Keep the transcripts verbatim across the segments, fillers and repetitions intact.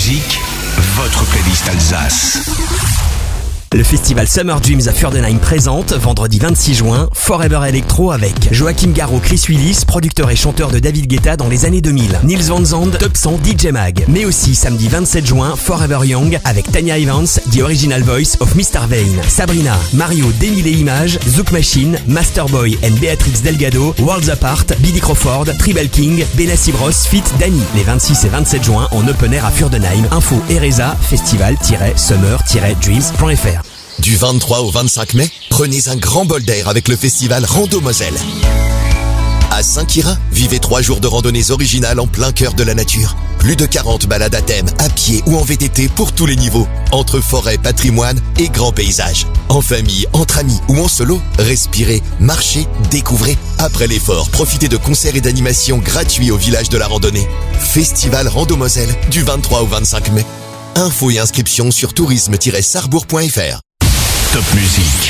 Musique, votre playlist Alsace. Le festival Summer Dreams à Furdenheim présente, vendredi vingt-six juin, Forever Electro avec Joachim Garraud, Chris Willis, producteur et chanteur de David Guetta dans les années deux mille, Nils Van Zandt, Top cent, D J Mag. Mais aussi samedi vingt-sept juin, Forever Young avec Tanya Evans, The Original Voice of mister Vane, Sabrina, Mario, Démile et Images, Zouk Machine, Masterboy and Beatrix Delgado, Worlds Apart, Billy Crawford, Tribal King, Benassi Bros, Fit, Dani. Les vingt-six et vingt-sept juin en open air à Furdenheim. Info Ereza, festival-summer-dreams point f r. Du vingt-trois au vingt-cinq mai, prenez un grand bol d'air avec le festival Rando Moselle. À Saint-Quirin, vivez trois jours de randonnées originales en plein cœur de la nature. Plus de quarante balades à thème, à pied ou en V T T pour tous les niveaux. Entre forêt, patrimoine et grands paysages. En famille, entre amis ou en solo, respirez, marchez, découvrez. Après l'effort, profitez de concerts et d'animations gratuits au village de la randonnée. Festival Rando Moselle, du vingt-trois au vingt-cinq mai. Infos et inscriptions sur tourisme tiret sarrebourg point f r. Top Musique.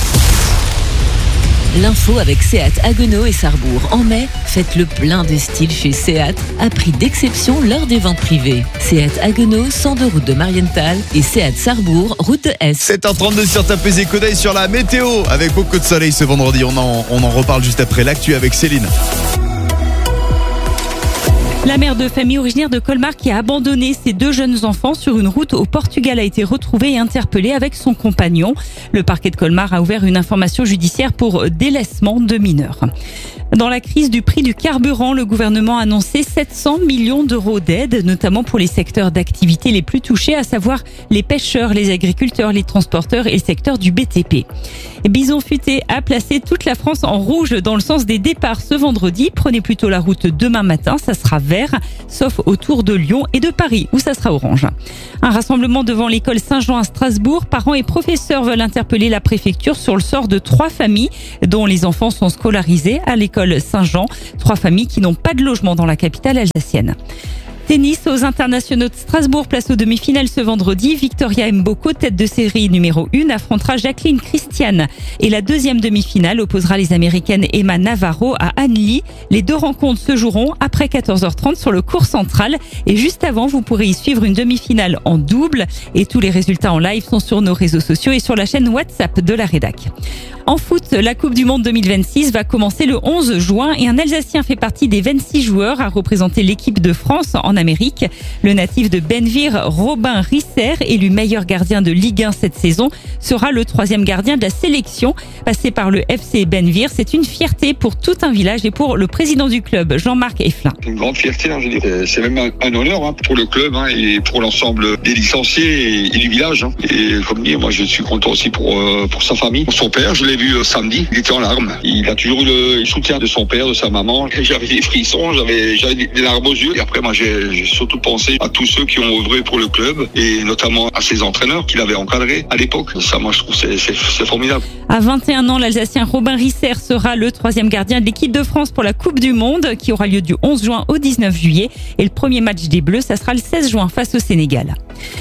L'info avec Seat Haguenau et Sarrebourg. En mai, faites le plein de style chez Seat à prix d'exception lors des ventes privées. Seat Haguenau, cent deux route de Marienthal et Seat Sarrebourg, route de S. sept heures trente-deux sur Top Musique, coup d'œil sur la météo avec beaucoup de soleil ce vendredi. On en, on en reparle juste après l'actu avec Céline. La mère de famille originaire de Colmar qui a abandonné ses deux jeunes enfants sur une route au Portugal a été retrouvée et interpellée avec son compagnon. Le parquet de Colmar a ouvert une information judiciaire pour délaissement de mineurs. Dans la crise du prix du carburant, le gouvernement a annoncé sept cents millions d'euros d'aide, notamment pour les secteurs d'activité les plus touchés, à savoir les pêcheurs, les agriculteurs, les transporteurs et le secteur du B T P. Bison Futé a placé toute la France en rouge dans le sens des départs ce vendredi. Prenez plutôt la route demain matin, ça sera vert, sauf autour de Lyon et de Paris, où ça sera orange. Un rassemblement devant l'école Saint-Jean à Strasbourg. Parents et professeurs veulent interpeller la préfecture sur le sort de trois familles dont les enfants sont scolarisés à l'école Saint-Jean. Trois familles qui n'ont pas de logement dans la capitale alsacienne. Tennis aux internationaux de Strasbourg, place aux demi-finales ce vendredi. Victoria Mboko, tête de série numéro un, affrontera Jacqueline Christian. Et la deuxième demi-finale opposera les Américaines Emma Navarro à Anne Lee. Les deux rencontres se joueront après quatorze heures trente sur le court central. Et juste avant, vous pourrez y suivre une demi-finale en double. Et tous les résultats en live sont sur nos réseaux sociaux et sur la chaîne WhatsApp de la rédac. En foot, la Coupe du Monde deux mille vingt-six va commencer le onze juin et un Alsacien fait partie des vingt-six joueurs à représenter l'équipe de France en Amérique. Le natif de Benvir, Robin Risser, élu meilleur gardien de Ligue un cette saison, sera le troisième gardien de la sélection. Passé par le F C Benvir, c'est une fierté pour tout un village et pour le président du club, Jean-Marc Eflin. Une grande fierté, hein, je veux dire. C'est même un, un honneur hein, pour le club hein, et pour l'ensemble des licenciés et, et du village. Hein. Et comme dit, moi je suis content aussi pour, euh, pour sa famille, pour son père. Je l'ai vu euh, samedi, il était en larmes. Il a toujours eu le soutien de son père, de sa maman. Et j'avais des frissons, j'avais, j'avais des larmes aux yeux. Et après, moi j'ai, j'ai surtout pensé à tous ceux qui ont œuvré pour le club et notamment à ses entraîneurs qu'il avait encadrés à l'époque. Ça, moi je trouve c'est, c'est, c'est formidable. À vingt et un ans, l'Alsacien Robin Risser sera le troisième gardien de l'équipe de France pour la Coupe du Monde qui aura lieu du onze juin au dix-neuf juillet. Et le premier match des Bleus, ça sera le seize juin face au Sénégal.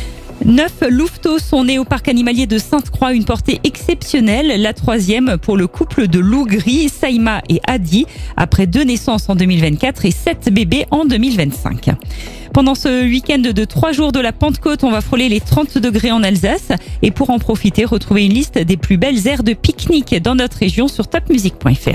Neuf louveteaux sont nés au parc animalier de Sainte-Croix, une portée exceptionnelle, la troisième pour le couple de loups gris, Saïma et Adi, après deux naissances en deux mille vingt-quatre et sept bébés en deux mille vingt-cinq. Pendant ce week-end de trois jours de la Pentecôte, on va frôler les trente degrés en Alsace. Et pour en profiter, retrouvez une liste des plus belles aires de pique-nique dans notre région sur top musique point f r.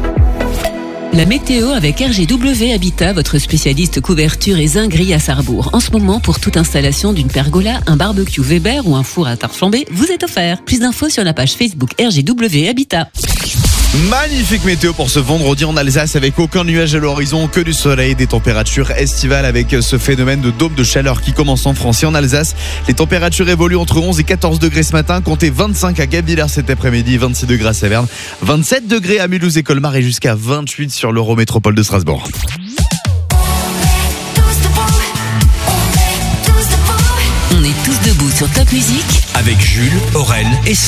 La météo avec R G W Habitat, votre spécialiste couverture et zinguerie à Sarrebourg. En ce moment, pour toute installation d'une pergola, un barbecue Weber ou un four à tarte flambée, vous est offert. Plus d'infos sur la page Facebook R G W Habitat. Magnifique météo pour ce vendredi en Alsace avec aucun nuage à l'horizon, que du soleil, des températures estivales avec ce phénomène de dôme de chaleur qui commence en France et en Alsace. Les températures évoluent entre onze et quatorze degrés ce matin, comptez vingt-cinq à Gabillard cet après-midi, vingt-six degrés à Saverne, vingt-sept degrés à Mulhouse et Colmar et jusqu'à vingt-huit sur l'Eurométropole de Strasbourg. On est tous debout sur Top Musique Avec Jules, Aurel et